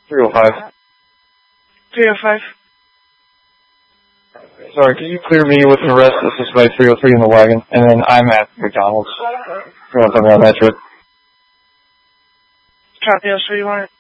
305. 305. Sorry, can you clear me with the rest? This is by 303 in the wagon, and then I'm at McDonald's. If you want something on that trip. Copy, I'll show you on it.